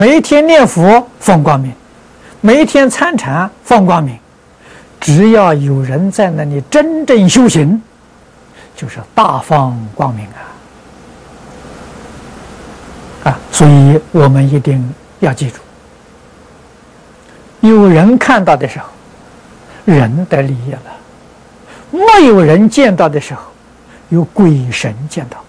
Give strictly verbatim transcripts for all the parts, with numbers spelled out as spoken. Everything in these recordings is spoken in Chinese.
每一天念佛放光明，每一天参禅放光明，只要有人在那里真正修行，就是大放光明啊！啊，所以我们一定要记住，有人看到的时候，人得利益了；没有人见到的时候，有鬼神见到。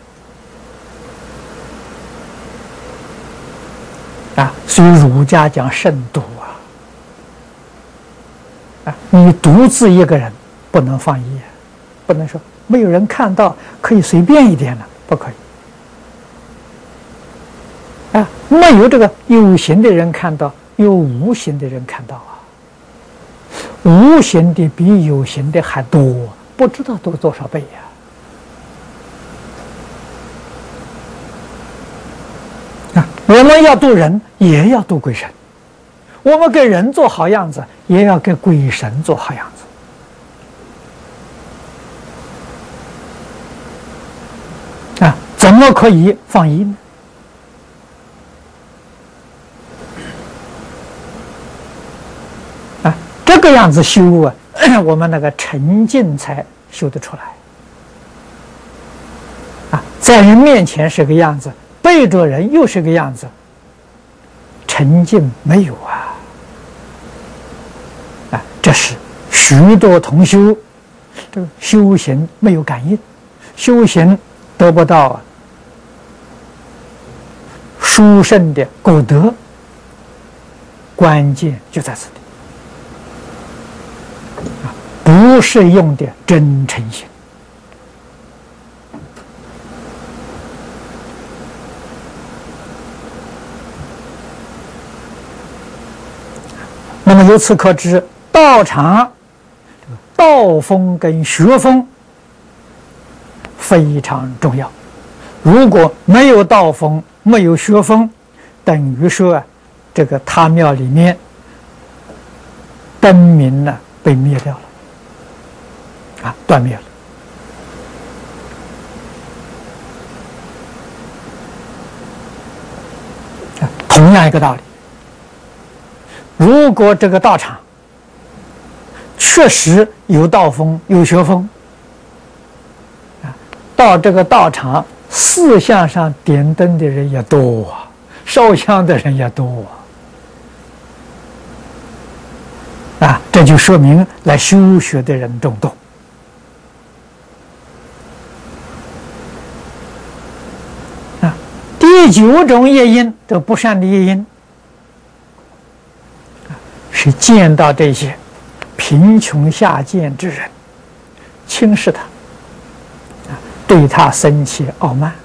啊，所以儒家讲慎独啊！啊，你独自一个人不能放逸，不能说没有人看到可以随便一点了，不可以。啊，没有这个有形的人看到，有无形的人看到啊。无形的比有形的还多，不知道多多少倍呀！啊，我们要度人，也要度鬼神；我们给人做好样子，也要给鬼神做好样子。啊，怎么可以放逸呢？啊，这个样子修啊，我们那个沉静才修得出来。啊，在人面前是个样子，背着人又是个样子，沉静没有啊！啊，这是许多同修这个修行没有感应，修行得不到啊殊胜的果德，关键就在此地啊，不是用的真诚心。那么由此可知，道场道风跟学风非常重要。如果没有道风，没有学风，等于说啊，这个塔庙里面灯明呢被灭掉了，啊，断灭了。啊，同样一个道理。如果这个道场确实有道风有学风，啊，到这个道场四向上点灯的人也多啊，烧香的人也多啊，啊，这就说明来修学的人众多。啊，第九种业因，这不善的业因。是见到这些贫穷下贱之人，轻视他，啊，对他生起傲慢，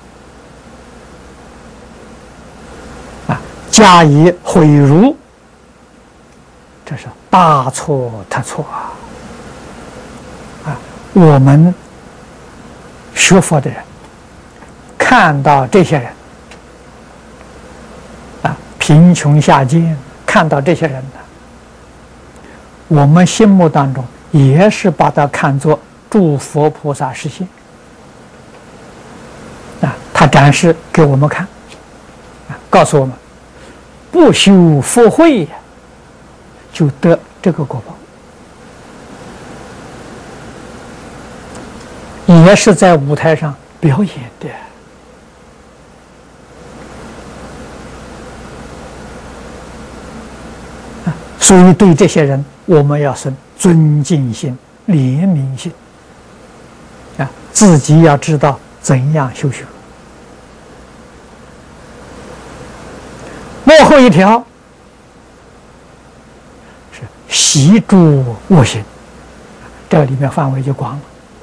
啊，加以毁辱，这是大错特错啊！啊，我们学佛的人看到这些人，啊，贫穷下贱，看到这些人呢，我们心目当中也是把它看作诸佛菩萨示现啊，他展示给我们看，啊，告诉我们不修佛慧呀，就得这个果报，也是在舞台上表演的。啊，所以对这些人，我们要生尊敬心、怜悯心，啊，自己要知道怎样修学。幕后一条是习诸恶行，这里面范围就广了，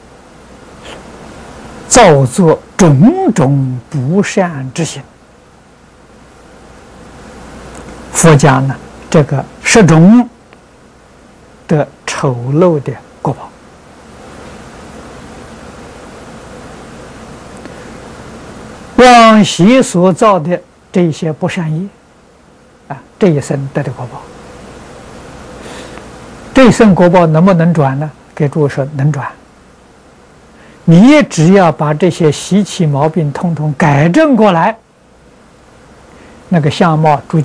造作种种不善之行。佛家呢，这个十种的丑陋的果报，往昔所造的这些不善业，啊，这一生得的果报，这一生果报能不能转呢？给诸位说能转。你只要把这些习气毛病通通改正过来， 那个相貌逐